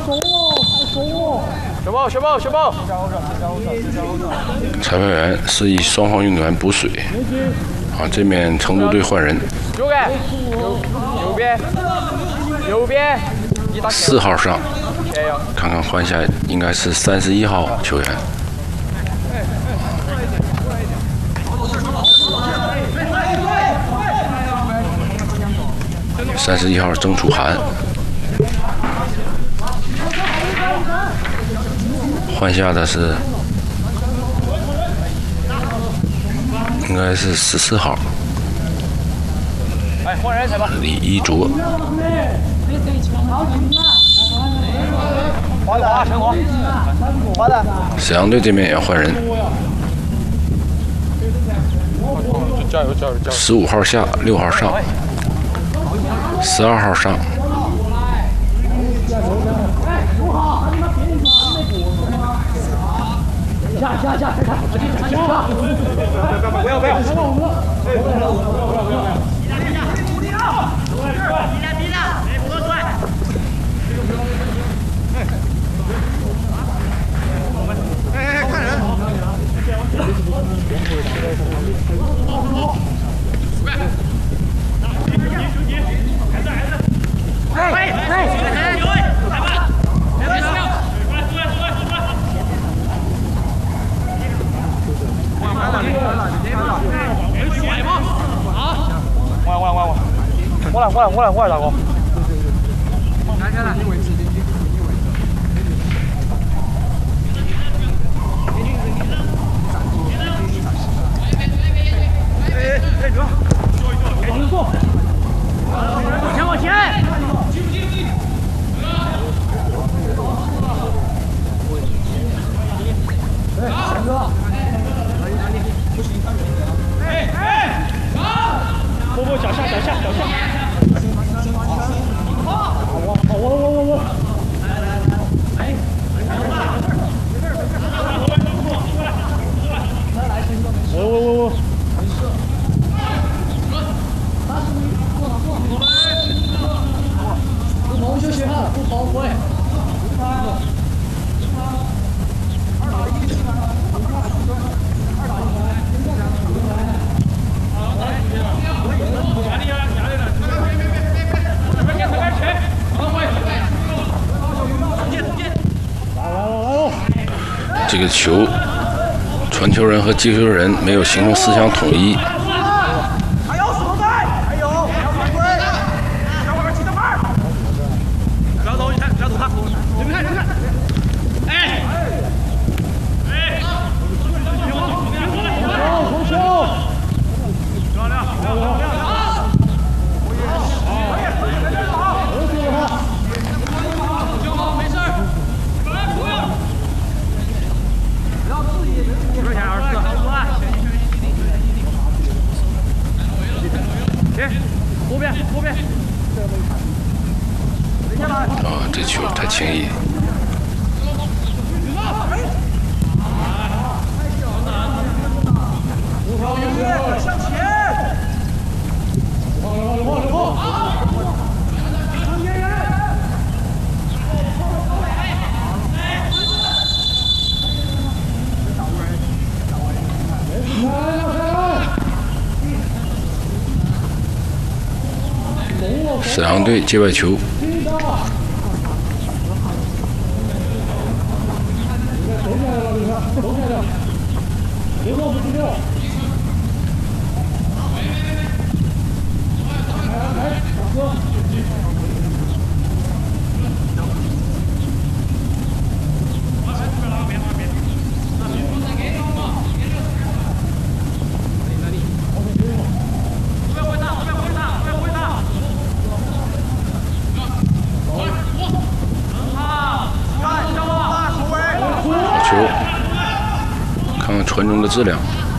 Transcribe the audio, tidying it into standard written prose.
小宝！ 裁判员示意双方运动员补水。啊，这面成都队换人。 右边。 4号上，看看换下应该是31号球员。31号曾楚涵。换下的是应该是14号。 换人才吧。 李一卓。沈阳队这边也要换人。 加油 ！15号下，6号上，12号上。 不要！看人！我来，大哥。往前！波脚下！我！不休息哈，不跑回。 这个球，传球人和接球人没有形成思想统一。 后边。 啊，这球太轻易。 向前。 沈阳队界外球。看看传中的质量。